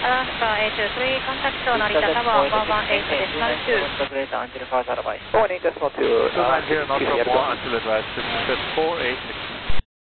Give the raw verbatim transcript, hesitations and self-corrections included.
Alaska eight two three, contact to Narita Tower one one eight decimal two. one eight decimal two. two nine zero, not from one until advice, this is four eight six.